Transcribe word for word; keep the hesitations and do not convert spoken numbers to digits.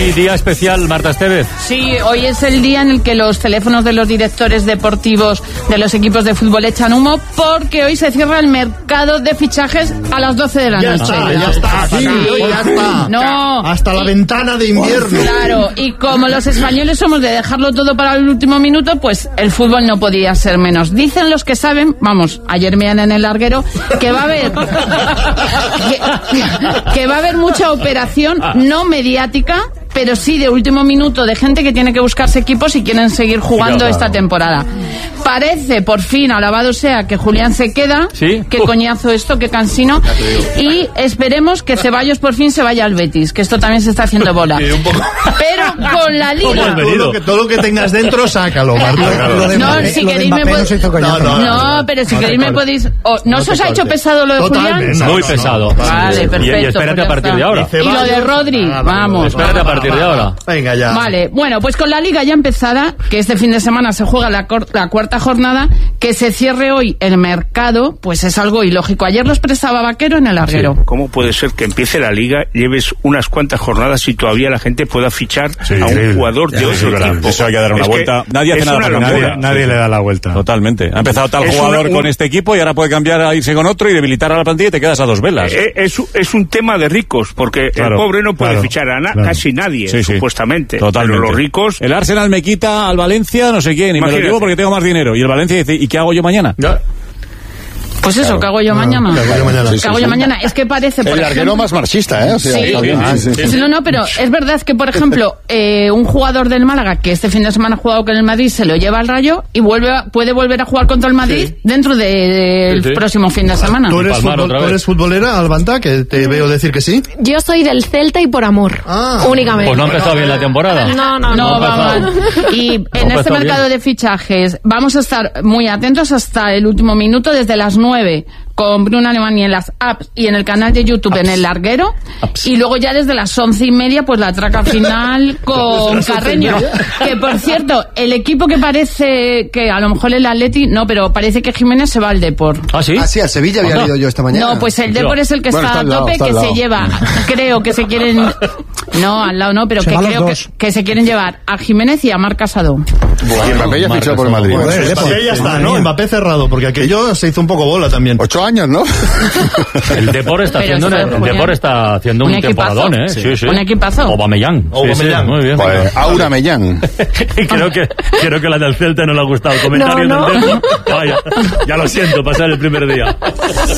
Hoy día especial, Marta Estevez. Sí, hoy es el día en el que los teléfonos de los directores deportivos de los equipos de fútbol echan humo, porque hoy se cierra el mercado de fichajes a las doce de la ya noche. Está, ya está, sí, ya está. No. Hasta la y, ventana de invierno. Claro, y como los españoles somos de dejarlo todo para el último minuto, pues el fútbol no podía ser menos. Dicen los que saben, vamos, ayer me en el larguero, que va a haber que, que va a haber mucha operación no mediática, pero sí de último minuto, de gente que tiene que buscarse equipos y quieren seguir jugando claro, esta temporada. Parece, por fin, alabado sea, que Julián se queda. ¿Sí? Qué uh. coñazo esto, qué cansino. Y esperemos que Ceballos por fin se vaya al Betis, que esto también se está haciendo bola. Sí, pero con la Liga... Todo lo, que, todo lo que tengas dentro, sácalo, Marta. No, Mbappé, si queréis me podéis... No, no, no, no, pero si no, queréis me podéis... Oh, ¿No se os ha hecho pesado lo de Julián? Muy pesado. Vale, perfecto. Y, y espérate a partir de ahora. Y lo de Rodri, vamos. Espérate a partir de ahora. Venga ya. Vale, bueno, pues con la Liga ya empezada, que este fin de semana se juega la, cor- la cuarta jornada, que se cierre hoy el mercado, pues es algo ilógico. Ayer lo expresaba Vaquero en el larguero. Sí. ¿Cómo puede ser que empiece la Liga, lleves unas cuantas jornadas y todavía la gente pueda fichar sí, a un sí, jugador de otro equipo? Eso hay que dar una es vuelta. Nadie hace nada para nadie, nadie sí. le da la vuelta. Totalmente. Ha empezado tal es jugador una, un... con este equipo y ahora puede cambiar a irse con otro y debilitar a la plantilla y te quedas a dos velas. Eh, es, es un tema de ricos, porque claro, el pobre no puede claro, fichar a na- claro. casi nadie, sí, supuestamente. Sí. Totalmente. Pero los ricos... El Arsenal me quita al Valencia, no sé quién, y Imagínate. me lo llevo porque tengo más dinero. Y el Valencia dice, ¿y qué hago yo mañana? Ya. Pues eso, claro. ¿qué hago yo mañana? ¿Qué hago yo mañana? ¿Qué hago yo mañana? Es que parece, por el ejemplo... larguero más marxista, ¿eh? O sea, sí, sí, sí, sí, sí, sí. No, no, pero es verdad que, por ejemplo, eh, un jugador del Málaga que este fin de semana ha jugado con el Madrid se lo lleva al Rayo y vuelve a, puede volver a jugar contra el Madrid sí. dentro del de, sí, sí. próximo fin de semana. ¿Tú eres, fútbol, ¿tú eres futbolera, Albanta? Que te veo decir que sí. Yo soy del Celta y por amor, ah. únicamente. Pues no ha empezado bien la temporada. No, no, no. No, vamos. Y no en este mercado bien. de fichajes vamos a estar muy atentos hasta el último minuto, desde las nueve. Con Bruno Alemán y en las apps y en el canal de YouTube apps. en el larguero apps. Y luego ya desde las once y media pues la traca final con Carreño, que por cierto el equipo que parece que a lo mejor el Atleti no, pero parece que Jiménez se va al Depor. ¿Ah, sí? Ah, sí, al Sevilla había leído yo esta mañana. No, pues el Depor es el que bueno, está, está a tope, lado, que se lleva, creo que se quieren no, al lado no, pero se que creo que, que se quieren llevar a Jiménez y a Marc Casado. Bueno, y Mbappé ya fichó por el Madrid. Bueno, pues, Mbappé ya está, ¿no? Mbappé cerrado, porque aquello se hizo un poco bola también. Ocho años, ¿no? El Depor está haciendo, el, el Depor está haciendo un, un temporadón, ¿eh? Sí. Sí, sí. Un equipazo. Aubameyang. Aubameyang. Sí, sí, muy bien. Pues, Aura Mellán. creo que creo que la del Celta no le ha gustado el comentario no, no. del Depor. Vaya, ya lo siento, pasar el primer día.